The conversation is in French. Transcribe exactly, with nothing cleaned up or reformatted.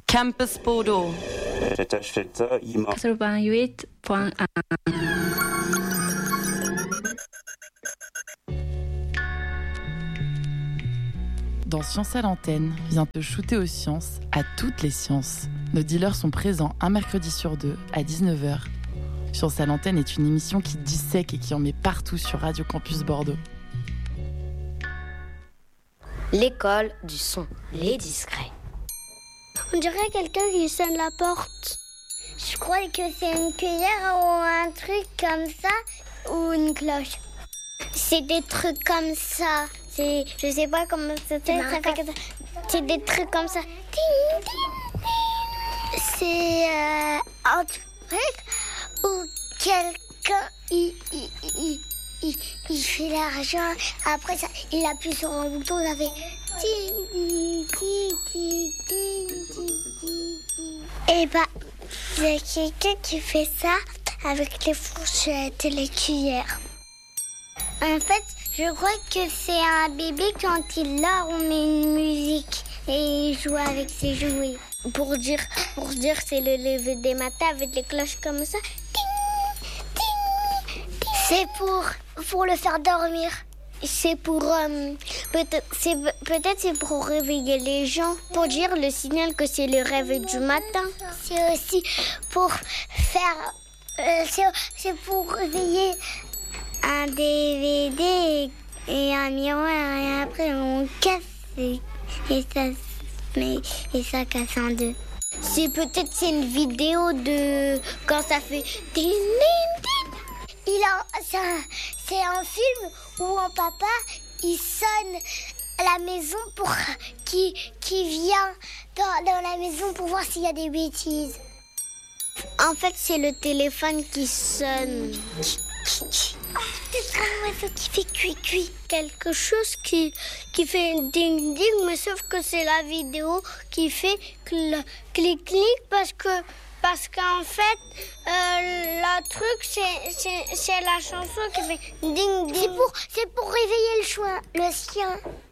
Campus Bordeaux. quatre-vingt-huit point un. Dans Science à l'antenne, vient te shooter aux sciences, à toutes les sciences. Nos dealers sont présents un mercredi sur deux, à dix-neuf heures. Science à l'antenne est une émission qui dissèque et qui en met partout sur Radio Campus Bordeaux. L'école du son, les discrets. On dirait quelqu'un qui sonne la porte. Je crois que c'est une cuillère ou un truc comme ça, ou une cloche. C'est des trucs comme ça. C'est, je sais pas comment ça fait, ça fait comme ça. C'est des trucs comme ça. Ding, ding, ding. C'est euh, un truc où quelqu'un il, il, il, il, il fait l'argent. Après ça, il appuie sur un bouton, ça fait ding, ding, ding, ding, ding, ding, ding. Et bah, il y a quelqu'un qui fait ça avec les fourchettes et les cuillères. En fait, je crois que c'est un bébé, quand il dort, on met une musique et il joue avec ses jouets. Pour dire, pour dire c'est le lever des matins avec les cloches comme ça. Ding, ding, ding. C'est pour, pour le faire dormir. C'est pour, euh, peut-être, c'est, peut-être c'est pour réveiller les gens, pour dire le signal que c'est le réveil du matin. C'est aussi pour faire, euh, c'est, c'est pour réveiller un D V D et un miroir, et après on casse et, et ça mais, et ça casse en deux. C'est peut-être c'est une vidéo de quand ça fait ding, ding, ding. Il a c'est un, c'est un film où un papa il sonne à la maison pour qui qui vient dans, dans la maison pour voir s'il y a des bêtises. En fait, c'est le téléphone qui sonne. Oh, c'est un oiseau qui fait cuit-cuit. Quelque chose qui, qui fait ding-ding, mais sauf que c'est la vidéo qui fait clic-clic parce que parce qu'en fait, euh, le truc, c'est, c'est, c'est la chanson qui fait ding-ding. C'est pour, c'est pour réveiller le chien, le chien.